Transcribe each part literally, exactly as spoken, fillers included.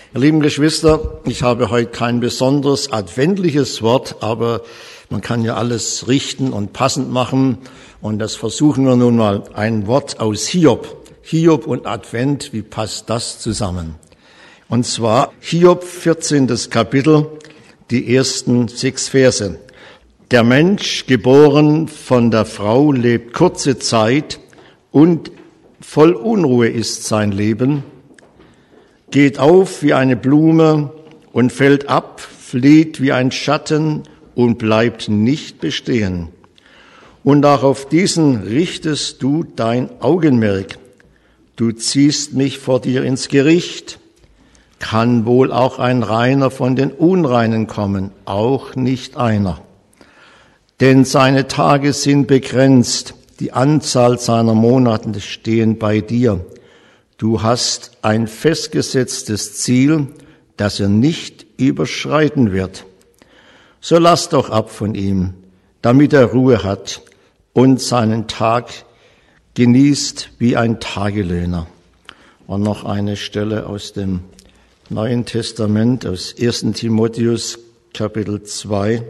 Ihr lieben Geschwister, ich habe heute kein besonderes adventliches Wort, aber man kann ja alles richten und passend machen. Und das versuchen wir nun mal. Ein Wort aus Hiob. Hiob und Advent, wie passt das zusammen? Und zwar Hiob, vierzehntes Kapitel, die ersten sechs Verse. Der Mensch, geboren von der Frau, lebt kurze Zeit und voll Unruhe ist sein Leben, geht auf wie eine Blume und fällt ab, flieht wie ein Schatten und bleibt nicht bestehen. Und auch auf diesen richtest du dein Augenmerk. Du ziehst mich vor dir ins Gericht. Kann wohl auch ein Reiner von den Unreinen kommen? Auch nicht einer. Denn seine Tage sind begrenzt, die Anzahl seiner Monate stehen bei dir. Du hast ein festgesetztes Ziel, das er nicht überschreiten wird. So lass doch ab von ihm, damit er Ruhe hat und seinen Tag genießt wie ein Tagelöhner. Und noch eine Stelle aus dem Neuen Testament, aus ersten Timotheus, Kapitel zwei.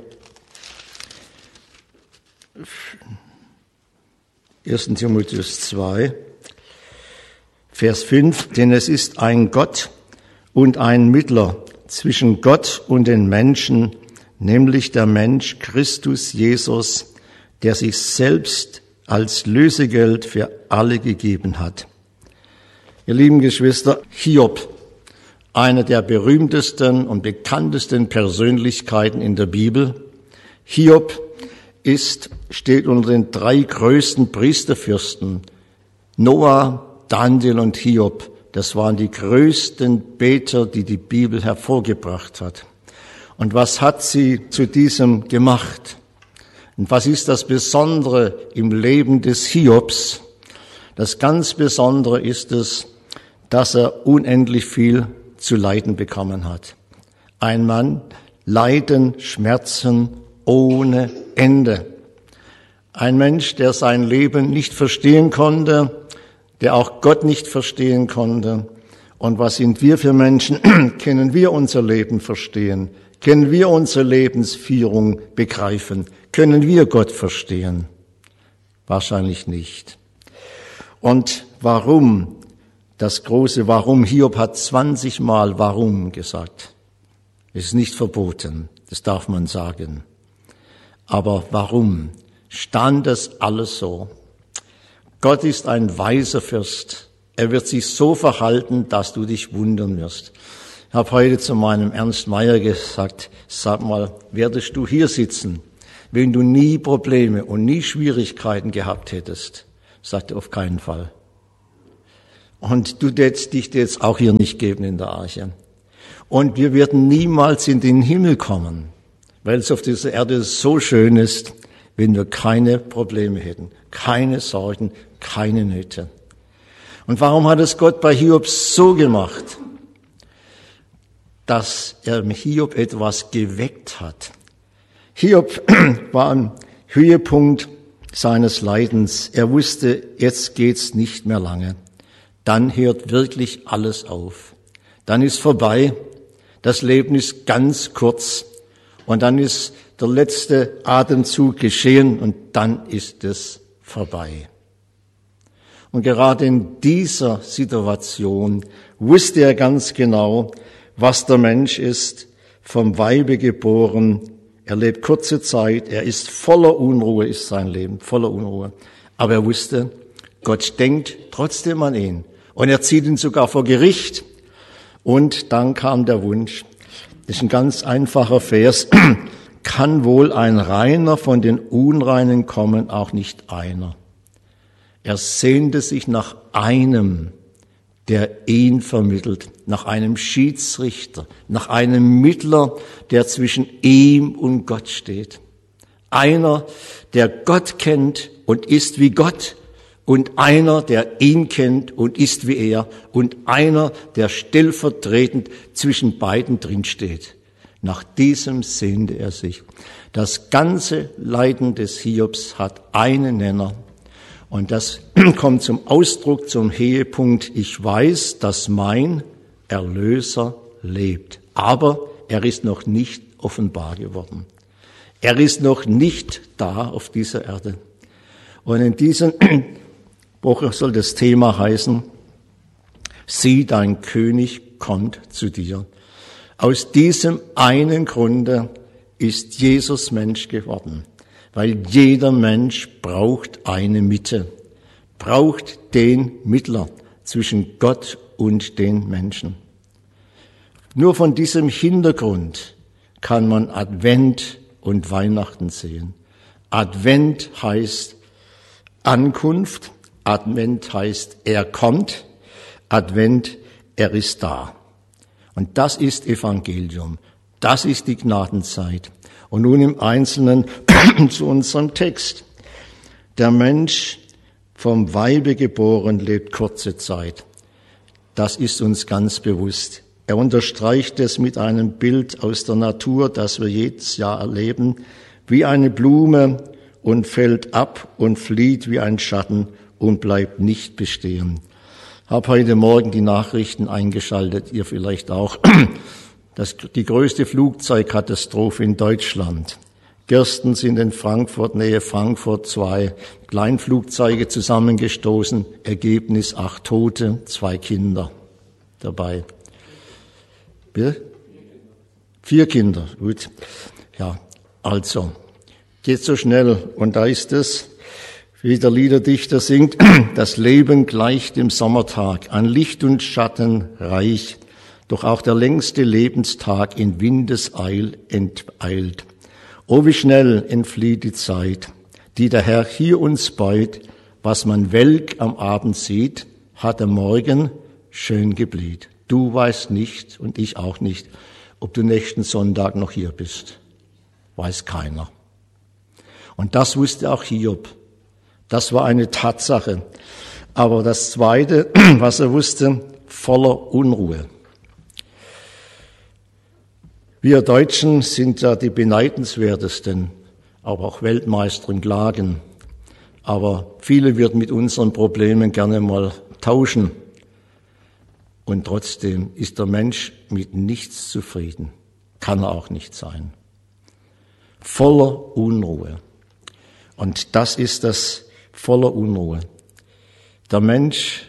ersten Timotheus zwei, Vers fünf, denn es ist ein Gott und ein Mittler zwischen Gott und den Menschen, nämlich der Mensch Christus Jesus, der sich selbst als Lösegeld für alle gegeben hat. Ihr lieben Geschwister, Hiob, einer der berühmtesten und bekanntesten Persönlichkeiten in der Bibel. Hiob ist, steht unter den drei größten Priesterfürsten, Noah, Daniel und Hiob. Das waren die größten Beter, die die Bibel hervorgebracht hat. Und was hat sie zu diesem gemacht? Und was ist das Besondere im Leben des Hiobs? Das ganz Besondere ist es, dass er unendlich viel zu leiden bekommen hat. Ein Mann, Leiden, Schmerzen ohne Ende. Ein Mensch, der sein Leben nicht verstehen konnte, der auch Gott nicht verstehen konnte. Und was sind wir für Menschen? Können wir unser Leben verstehen? Können wir unsere Lebensführung begreifen? Können wir Gott verstehen? Wahrscheinlich nicht. Und warum? Das große Warum. Hiob hat zwanzig Mal Warum gesagt. Es ist nicht verboten, das darf man sagen. Aber warum stand das alles so? Gott ist ein weiser Fürst. Er wird sich so verhalten, dass du dich wundern wirst. Ich habe heute zu meinem Ernst Meyer gesagt, sag mal, werdest du hier sitzen, wenn du nie Probleme und nie Schwierigkeiten gehabt hättest? Sagte auf keinen Fall. Und du hättest dich jetzt auch hier nicht geben in der Arche. Und wir werden niemals in den Himmel kommen, weil es auf dieser Erde so schön ist, wenn wir keine Probleme hätten, keine Sorgen, keine Nöte. Und warum hat es Gott bei Hiob so gemacht? Dass er im Hiob etwas geweckt hat. Hiob war am Höhepunkt seines Leidens. Er wusste, jetzt geht's nicht mehr lange. Dann hört wirklich alles auf. Dann ist vorbei. Das Leben ist ganz kurz. Und dann ist der letzte Atemzug geschehen und dann ist es vorbei. Und gerade in dieser Situation wusste er ganz genau, was der Mensch ist, vom Weibe geboren. Er lebt kurze Zeit, er ist voller Unruhe, ist sein Leben, voller Unruhe. Aber er wusste, Gott denkt trotzdem an ihn. Und er zieht ihn sogar vor Gericht. Und dann kam der Wunsch, das ist ein ganz einfacher Vers, kann wohl ein Reiner von den Unreinen kommen, auch nicht einer. Er sehnte sich nach einem, der ihn vermittelt, nach einem Schiedsrichter, nach einem Mittler, der zwischen ihm und Gott steht. Einer, der Gott kennt und ist wie Gott, und einer, der ihn kennt und ist wie er, und einer, der stellvertretend zwischen beiden drinsteht. Nach diesem sehnte er sich. Das ganze Leiden des Hiobs hat einen Nenner. Und das kommt zum Ausdruck, zum Höhepunkt. Ich weiß, dass mein Erlöser lebt. Aber er ist noch nicht offenbar geworden. Er ist noch nicht da auf dieser Erde. Und in dieser Woche soll das Thema heißen, sieh, dein König kommt zu dir. Aus diesem einen Grunde ist Jesus Mensch geworden, weil jeder Mensch braucht eine Mitte, braucht den Mittler zwischen Gott und den Menschen. Nur von diesem Hintergrund kann man Advent und Weihnachten sehen. Advent heißt Ankunft, Advent heißt er kommt, Advent, er ist da. Und das ist Evangelium, das ist die Gnadenzeit. Und nun im Einzelnen zu unserem Text. Der Mensch, vom Weibe geboren, lebt kurze Zeit. Das ist uns ganz bewusst. Er unterstreicht es mit einem Bild aus der Natur, das wir jedes Jahr erleben, wie eine Blume und fällt ab und flieht wie ein Schatten und bleibt nicht bestehen. Ich habe heute Morgen die Nachrichten eingeschaltet, ihr vielleicht auch. Das, die größte Flugzeugkatastrophe in Deutschland. Gestern sind in Frankfurt, Nähe Frankfurt, zwei Kleinflugzeuge zusammengestoßen. Ergebnis acht Tote, zwei Kinder dabei. Bitte? Vier Kinder, gut. Ja, also, geht so schnell. Und da ist es, wie der Liederdichter singt, das Leben gleicht dem Sommertag, an Licht und Schatten reich, doch auch der längste Lebenstag in Windeseil enteilt. O wie schnell entflieht die Zeit, die der Herr hier uns beut, was man welk am Abend sieht, hat der Morgen schön gebläht. Du weißt nicht und ich auch nicht, ob du nächsten Sonntag noch hier bist. Weiß keiner. Und das wusste auch Hiob. Das war eine Tatsache. Aber das Zweite, was er wusste, voller Unruhe. Wir Deutschen sind ja die beneidenswertesten, aber auch Weltmeister im Klagen. Aber viele würden mit unseren Problemen gerne mal tauschen. Und trotzdem ist der Mensch mit nichts zufrieden. Kann er auch nicht sein. Voller Unruhe. Und das ist das voller Unruhe. Der Mensch,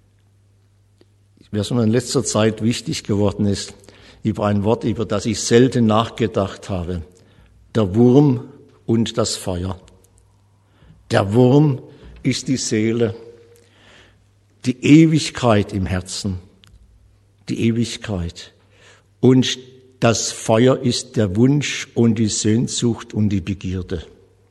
was mir in letzter Zeit wichtig geworden ist, über ein Wort, über das ich selten nachgedacht habe. Der Wurm und das Feuer. Der Wurm ist die Seele, die Ewigkeit im Herzen, die Ewigkeit. Und das Feuer ist der Wunsch und die Sehnsucht und die Begierde.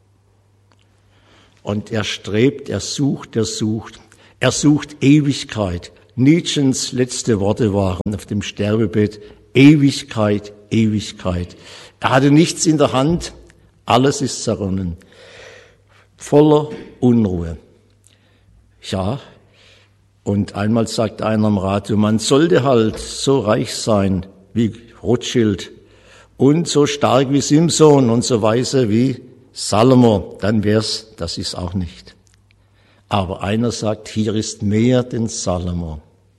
Und er strebt, er sucht, er sucht, er sucht Ewigkeit. Nietzschens letzte Worte waren auf dem Sterbebett, Ewigkeit, Ewigkeit. Er hatte nichts in der Hand, alles ist zerronnen. Voller Unruhe. Ja, und einmal sagt einer am Radio, man sollte halt so reich sein wie Rothschild und so stark wie Simson und so weise wie Salomo, dann wär's, das ist auch nicht. Aber einer sagt, hier ist mehr denn Salomo.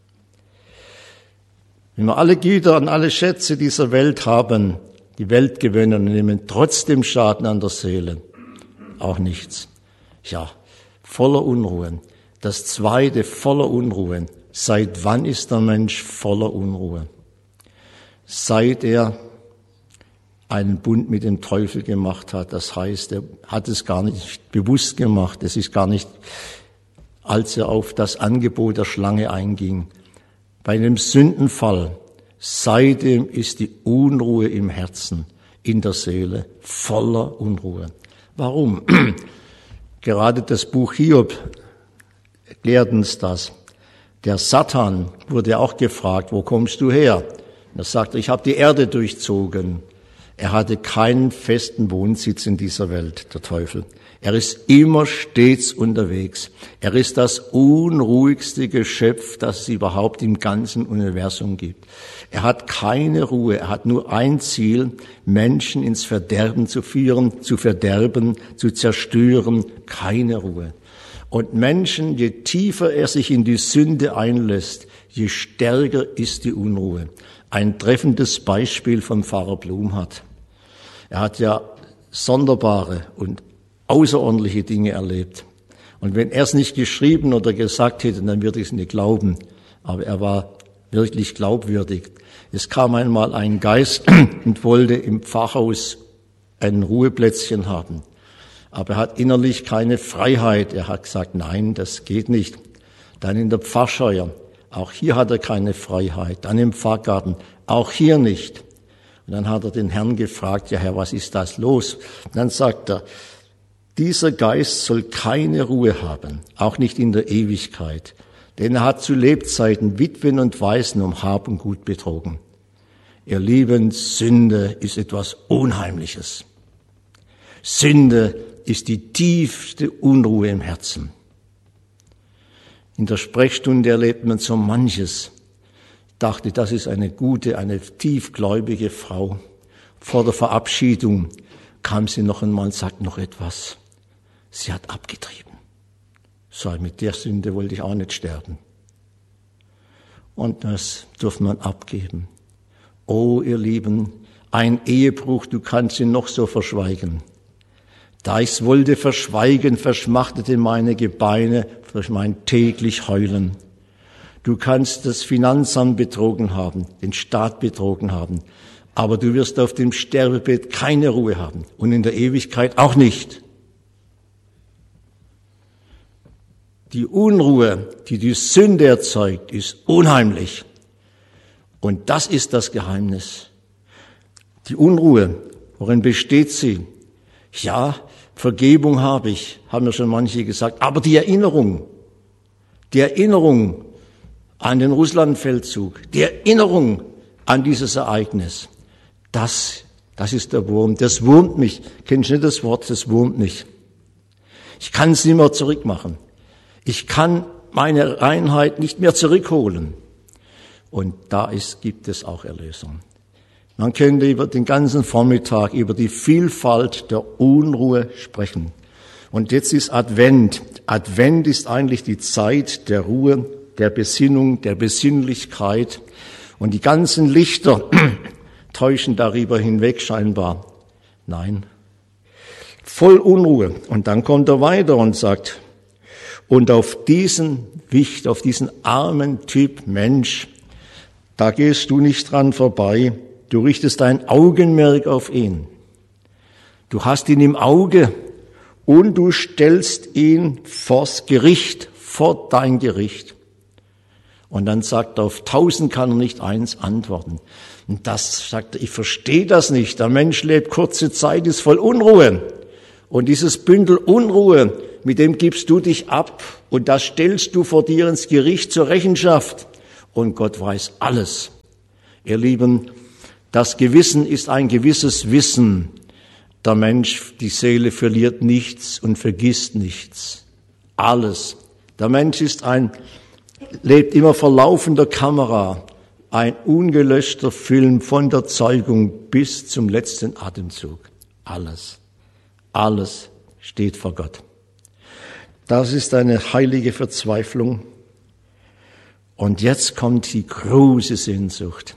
Wenn wir alle Güter und alle Schätze dieser Welt haben, die Welt gewinnen und nehmen trotzdem Schaden an der Seele, auch nichts. Ja, voller Unruhe. Das Zweite, voller Unruhe. Seit wann ist der Mensch voller Unruhe? Seit er einen Bund mit dem Teufel gemacht hat. Das heißt, er hat es gar nicht bewusst gemacht. Es ist gar nicht, als er auf das Angebot der Schlange einging. Bei einem Sündenfall, seitdem ist die Unruhe im Herzen, in der Seele, voller Unruhe. Warum? Gerade das Buch Hiob erklärt uns das. Der Satan wurde auch gefragt, wo kommst du her? Und er sagte, ich habe die Erde durchzogen. Er hatte keinen festen Wohnsitz in dieser Welt, der Teufel. Er ist immer stets unterwegs. Er ist das unruhigste Geschöpf, das es überhaupt im ganzen Universum gibt. Er hat keine Ruhe. Er hat nur ein Ziel, Menschen ins Verderben zu führen, zu verderben, zu zerstören. Keine Ruhe. Und Menschen, je tiefer er sich in die Sünde einlässt, je stärker ist die Unruhe. Ein treffendes Beispiel vom Pfarrer Blumhardt. Er hat ja sonderbare und außerordentliche Dinge erlebt. Und wenn er es nicht geschrieben oder gesagt hätte, dann würde ich es nicht glauben. Aber er war wirklich glaubwürdig. Es kam einmal ein Geist und wollte im Pfarrhaus ein Ruheplätzchen haben. Aber er hat innerlich keine Freiheit. Er hat gesagt, nein, das geht nicht. Dann in der Pfarrscheuer, auch hier hat er keine Freiheit. Dann im Pfarrgarten, auch hier nicht. Und dann hat er den Herrn gefragt, ja Herr, was ist das los? Und dann sagt er, dieser Geist soll keine Ruhe haben, auch nicht in der Ewigkeit. Denn er hat zu Lebzeiten Witwen und Waisen um Hab und Gut betrogen. Ihr Lieben, Sünde ist etwas Unheimliches. Sünde ist die tiefste Unruhe im Herzen. In der Sprechstunde erlebt man so manches. Ich dachte, das ist eine gute, eine tiefgläubige Frau. Vor der Verabschiedung kam sie noch einmal und sagt noch etwas. Sie hat abgetrieben. So, mit der Sünde wollte ich auch nicht sterben. Und das durfte man abgeben. Oh, ihr Lieben, ein Ehebruch, du kannst ihn noch so verschweigen. Da ich's wollte verschweigen, verschmachtete meine Gebeine durch mein täglich Heulen. Du kannst das Finanzamt betrogen haben, den Staat betrogen haben, aber du wirst auf dem Sterbebett keine Ruhe haben und in der Ewigkeit auch nicht. Die Unruhe, die die Sünde erzeugt, ist unheimlich. Und das ist das Geheimnis. Die Unruhe, worin besteht sie? Ja, Vergebung habe ich, haben mir schon manche gesagt, aber die Erinnerung, die Erinnerung an den Russlandfeldzug, die Erinnerung an dieses Ereignis, das, das ist der Wurm, das wurmt mich. Kennst du nicht das Wort, das wurmt mich. Ich kann es nicht mehr zurückmachen. Ich kann meine Reinheit nicht mehr zurückholen. Und da ist, gibt es auch Erlösung. Man könnte über den ganzen Vormittag über die Vielfalt der Unruhe sprechen. Und jetzt ist Advent. Advent ist eigentlich die Zeit der Ruhe, der Besinnung, der Besinnlichkeit. Und die ganzen Lichter täuschen darüber hinweg scheinbar. Nein, voll Unruhe. Und dann kommt er weiter und sagt, und auf diesen Wicht, auf diesen armen Typ Mensch, da gehst du nicht dran vorbei. Du richtest dein Augenmerk auf ihn. Du hast ihn im Auge und du stellst ihn vors Gericht, vor dein Gericht. Und dann sagt er, auf tausend kann er nicht eins antworten. Und das sagt er, ich verstehe das nicht. Der Mensch lebt kurze Zeit, ist voll Unruhe. Und dieses Bündel Unruhe, mit dem gibst du dich ab und das stellst du vor dir ins Gericht zur Rechenschaft. Und Gott weiß alles. Ihr Lieben, das Gewissen ist ein gewisses Wissen. Der Mensch, die Seele verliert nichts und vergisst nichts. Alles. Der Mensch ist ein, lebt immer vor laufender Kamera, ein ungelöschter Film von der Zeugung bis zum letzten Atemzug. Alles. Alles steht vor Gott. Das ist eine heilige Verzweiflung. Und jetzt kommt die große Sehnsucht.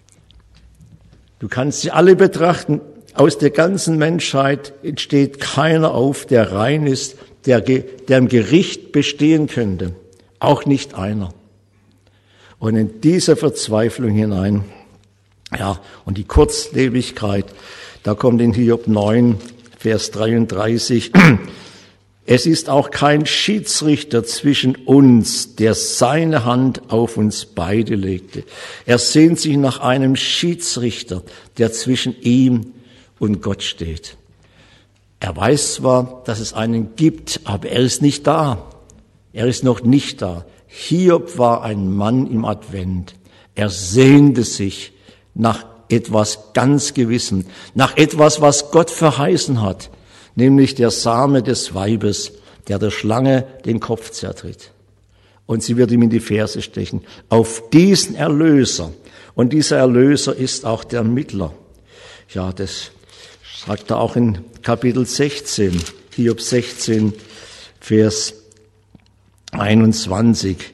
Du kannst sie alle betrachten. Aus der ganzen Menschheit entsteht keiner auf, der rein ist, der, der im Gericht bestehen könnte. Auch nicht einer. Und in diese Verzweiflung hinein, ja, und die Kurzlebigkeit, da kommt in Hiob neun, Vers dreiunddreißig, es ist auch kein Schiedsrichter zwischen uns, der seine Hand auf uns beide legte. Er sehnt sich nach einem Schiedsrichter, der zwischen ihm und Gott steht. Er weiß zwar, dass es einen gibt, aber er ist nicht da. Er ist noch nicht da. Hiob war ein Mann im Advent. Er sehnte sich nach etwas ganz Gewissem, nach etwas, was Gott verheißen hat, nämlich der Same des Weibes, der der Schlange den Kopf zertritt. Und sie wird ihm in die Ferse stechen. Auf diesen Erlöser. Und dieser Erlöser ist auch der Mittler. Ja, das sagt er auch in Kapitel sechzehn, Hiob sechzehn, Vers einundzwanzig.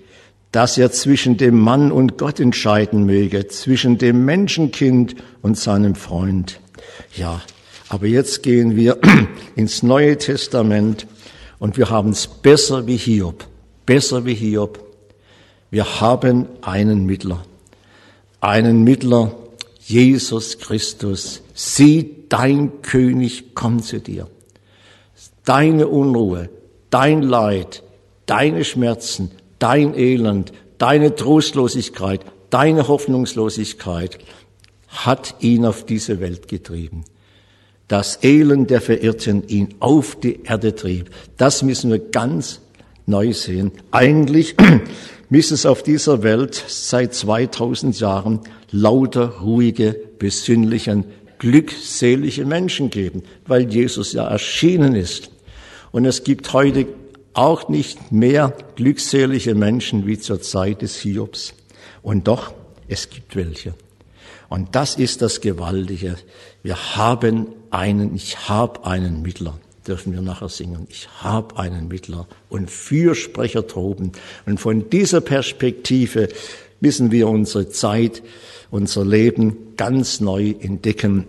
dass er zwischen dem Mann und Gott entscheiden möge, zwischen dem Menschenkind und seinem Freund. Ja, aber jetzt gehen wir ins Neue Testament und wir haben es besser wie Hiob, besser wie Hiob. Wir haben einen Mittler, einen Mittler, Jesus Christus. Sieh, dein König kommt zu dir. Deine Unruhe, dein Leid, deine Schmerzen, dein Elend, deine Trostlosigkeit, deine Hoffnungslosigkeit hat ihn auf diese Welt getrieben. Das Elend der Verirrten ihn auf die Erde trieb. Das müssen wir ganz neu sehen. Eigentlich müsste es auf dieser Welt seit zweitausend Jahren lauter, ruhige, besinnliche, glückselige Menschen geben, weil Jesus ja erschienen ist. Und es gibt heute auch nicht mehr glückselige Menschen wie zur Zeit des Hiobs. Und doch, es gibt welche. Und das ist das Gewaltige. Wir haben einen, ich habe einen Mittler, dürfen wir nachher singen. Ich habe einen Mittler und Fürsprecher droben. Und von dieser Perspektive müssen wir unsere Zeit, unser Leben ganz neu entdecken.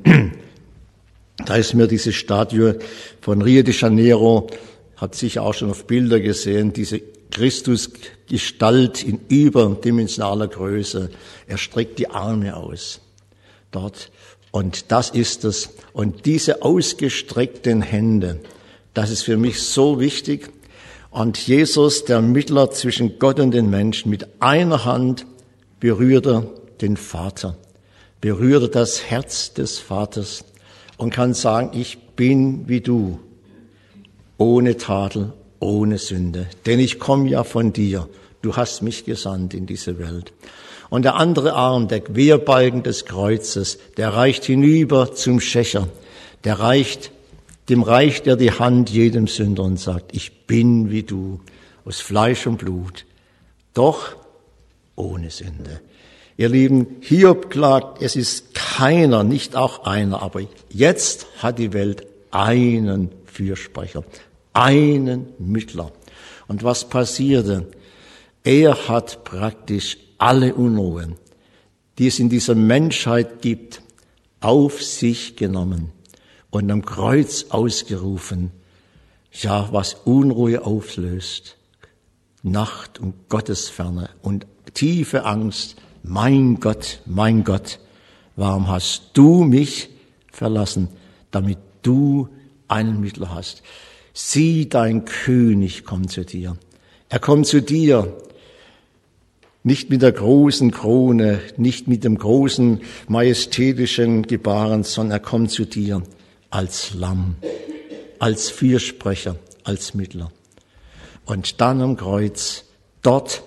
Da ist mir diese Statue von Rio de Janeiro, hat sicher auch schon auf Bilder gesehen, diese Christusgestalt in überdimensionaler Größe. Er streckt die Arme aus dort. Und das ist es. Und diese ausgestreckten Hände, das ist für mich so wichtig. Und Jesus, der Mittler zwischen Gott und den Menschen, mit einer Hand berührt er den Vater, berührt er das Herz des Vaters und kann sagen, ich bin wie du, ohne Tadel, ohne Sünde. Denn ich komme ja von dir. Du hast mich gesandt in diese Welt. Und der andere Arm, der Querbalken des Kreuzes, der reicht hinüber zum Schächer. Der reicht, dem reicht er die Hand jedem Sünder und sagt, ich bin wie du, aus Fleisch und Blut, doch ohne Sünde. Ihr Lieben, Hiob klagt, es ist keiner, nicht auch einer, aber jetzt hat die Welt einen Fürsprecher, einen Mittler. Und was passierte? Er hat praktisch alle Unruhen, die es in dieser Menschheit gibt, auf sich genommen und am Kreuz ausgerufen. Ja, was Unruhe auslöst, Nacht und Gottesferne und tiefe Angst. Mein Gott, mein Gott, warum hast du mich verlassen, damit du einen Mittler hast? Sieh, dein König kommt zu dir. Er kommt zu dir, nicht mit der großen Krone, nicht mit dem großen majestätischen Gebaren, sondern er kommt zu dir als Lamm, als Fürsprecher, als Mittler. Und dann am Kreuz, dort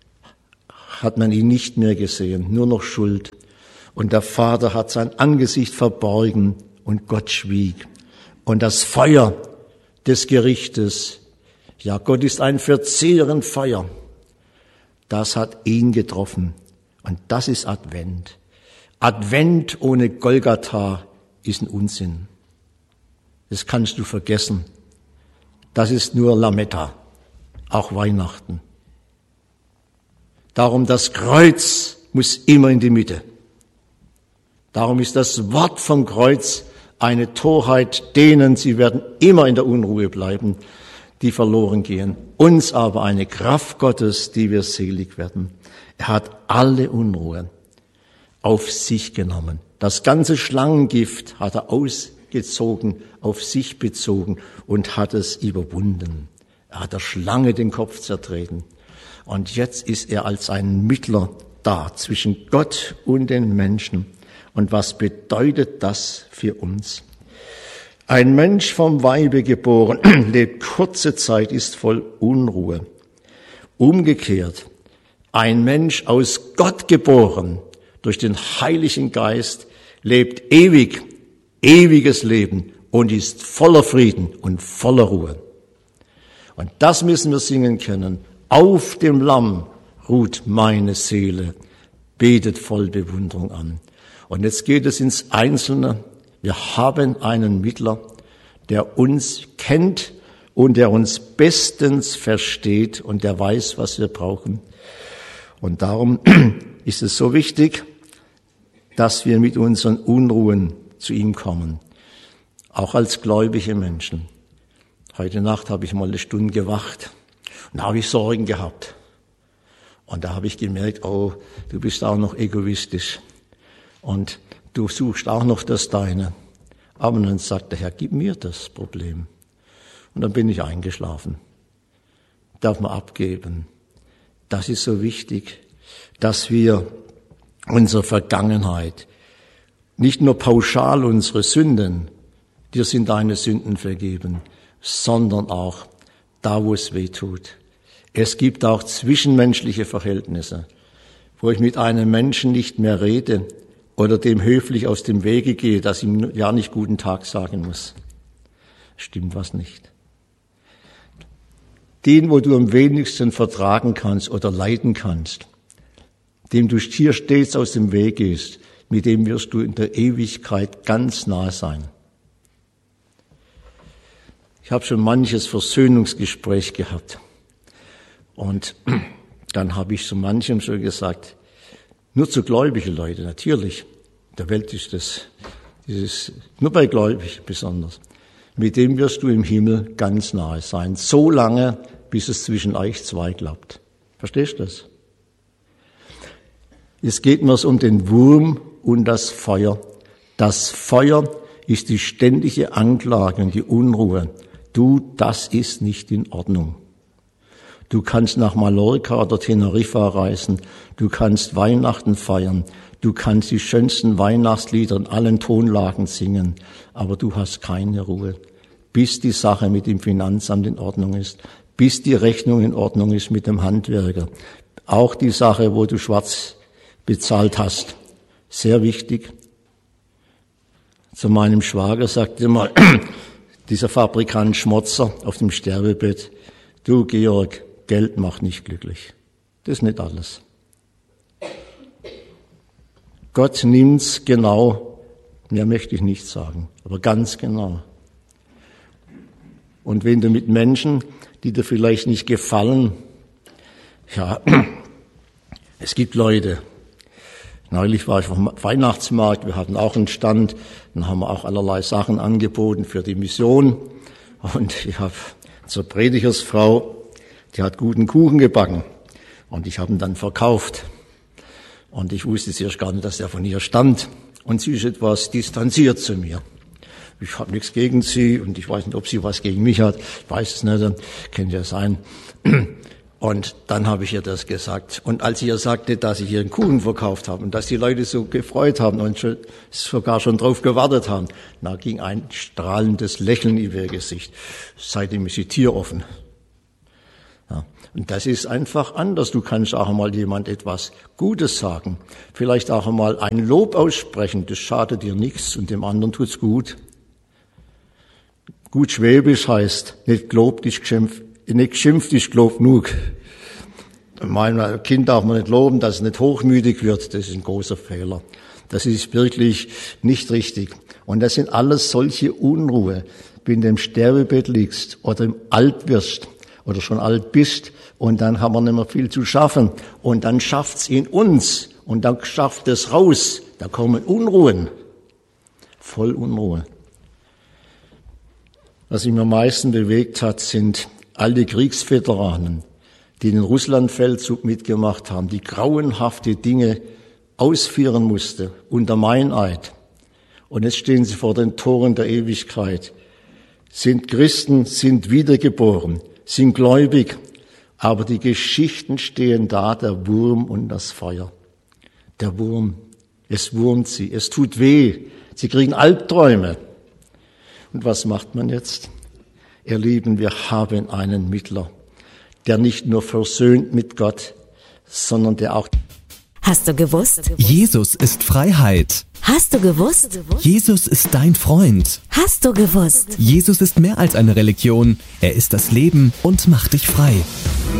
hat man ihn nicht mehr gesehen, nur noch Schuld. Und der Vater hat sein Angesicht verborgen und Gott schwieg. Und das Feuer des Gerichtes, ja, Gott ist ein verzehrend Feuer, das hat ihn getroffen. Und das ist Advent. Advent ohne Golgatha ist ein Unsinn. Das kannst du vergessen. Das ist nur Lametta, auch Weihnachten. Darum, das Kreuz muss immer in die Mitte. Darum ist das Wort vom Kreuz eine Torheit denen, sie werden immer in der Unruhe bleiben, die verloren gehen. Uns aber eine Kraft Gottes, die wir selig werden. Er hat alle Unruhe auf sich genommen. Das ganze Schlangengift hat er ausgezogen, auf sich bezogen und hat es überwunden. Er hat der Schlange den Kopf zertreten. Und jetzt ist er als ein Mittler da zwischen Gott und den Menschen. Und was bedeutet das für uns? Ein Mensch vom Weibe geboren, lebt kurze Zeit, ist voll Unruhe. Umgekehrt, ein Mensch aus Gott geboren, durch den Heiligen Geist, lebt ewig, ewiges Leben und ist voller Frieden und voller Ruhe. Und das müssen wir singen können. Auf dem Lamm ruht meine Seele, betet voll Bewunderung an. Und jetzt geht es ins Einzelne. Wir haben einen Mittler, der uns kennt und der uns bestens versteht und der weiß, was wir brauchen. Und darum ist es so wichtig, dass wir mit unseren Unruhen zu ihm kommen, auch als gläubige Menschen. Heute Nacht habe ich mal eine Stunde gewacht und da habe ich Sorgen gehabt. Und da habe ich gemerkt, oh, du bist auch noch egoistisch und du suchst auch noch das Deine. Aber dann sagt der Herr, gib mir das Problem. Und dann bin ich eingeschlafen. Darf man abgeben. Das ist so wichtig, dass wir unsere Vergangenheit, nicht nur pauschal unsere Sünden, dir sind deine Sünden vergeben, sondern auch da, wo es weh tut. Es gibt auch zwischenmenschliche Verhältnisse, wo ich mit einem Menschen nicht mehr rede oder dem höflich aus dem Wege gehe, dass ich ihm ja nicht guten Tag sagen muss. Stimmt was nicht. Den, wo du am wenigsten vertragen kannst oder leiden kannst, dem du hier stets aus dem Weg gehst, mit dem wirst du in der Ewigkeit ganz nah sein. Ich habe schon manches Versöhnungsgespräch gehabt. Und dann habe ich zu manchem schon gesagt, nur zu gläubigen Leuten, natürlich. In der Welt ist das, dieses, nur bei Gläubigen besonders. Mit dem wirst du im Himmel ganz nahe sein. So lange, bis es zwischen euch zwei klappt. Verstehst du das? Es geht mir um den Wurm und das Feuer. Das Feuer ist die ständige Anklage und die Unruhe. Du, das ist nicht in Ordnung. Du kannst nach Mallorca oder Teneriffa reisen. Du kannst Weihnachten feiern. Du kannst die schönsten Weihnachtslieder in allen Tonlagen singen. Aber du hast keine Ruhe, bis die Sache mit dem Finanzamt in Ordnung ist, bis die Rechnung in Ordnung ist mit dem Handwerker. Auch die Sache, wo du schwarz bezahlt hast. Sehr wichtig. Zu meinem Schwager sagte mal dieser Fabrikant Schmotzer auf dem Sterbebett, du Georg, Geld macht nicht glücklich. Das ist nicht alles. Gott nimmt's genau, mehr möchte ich nicht sagen, aber ganz genau. Und wenn du mit Menschen, die dir vielleicht nicht gefallen, ja, es gibt Leute. Neulich war ich auf dem Weihnachtsmarkt, wir hatten auch einen Stand, dann haben wir auch allerlei Sachen angeboten für die Mission. Und ich habe zur Predigersfrau, die hat guten Kuchen gebacken und ich habe ihn dann verkauft. Und ich wusste zuerst gar nicht, dass der von ihr stammt. Und sie ist etwas distanziert zu mir. Ich habe nichts gegen sie und ich weiß nicht, ob sie was gegen mich hat. Ich weiß es nicht, könnte ja sein. Und dann habe ich ihr das gesagt. Und als sie ihr sagte, dass ich ihren Kuchen verkauft habe und dass die Leute so gefreut haben und schon, sogar schon drauf gewartet haben, da ging ein strahlendes Lächeln über ihr Gesicht. Seitdem ist sie tieroffen. Ja, und das ist einfach anders. Du kannst auch einmal jemand etwas Gutes sagen. Vielleicht auch einmal ein Lob aussprechen. Das schadet dir nichts und dem anderen tut's gut. Gut Schwäbisch heißt, nicht gelobt ist geschimpft, nicht geschimpft ist gelobt genug. Mein Kind darf man nicht loben, dass es nicht hochmütig wird. Das ist ein großer Fehler. Das ist wirklich nicht richtig. Und das sind alles solche Unruhe. Wenn du im Sterbebett liegst oder im alt wirst oder schon alt bist und dann haben wir nicht mehr viel zu schaffen und dann schafft's in uns und dann schafft es raus. Da kommen Unruhen. Voll Unruhe. Was mich am meisten bewegt hat, sind all die Kriegsveteranen, die den Russlandfeldzug mitgemacht haben, die grauenhafte Dinge ausführen musste unter Meineid. Und jetzt stehen sie vor den Toren der Ewigkeit, sind Christen, sind wiedergeboren, sind gläubig, aber die Geschichten stehen da, der Wurm und das Feuer. Der Wurm, es wurmt sie, es tut weh, sie kriegen Albträume. Und was macht man jetzt? Ihr Lieben, wir haben einen Mittler, der nicht nur versöhnt mit Gott, sondern der auch... Hast du gewusst? Jesus ist Freiheit. Hast du gewusst? Jesus ist dein Freund. Hast du gewusst? Jesus ist mehr als eine Religion. Er ist das Leben und macht dich frei.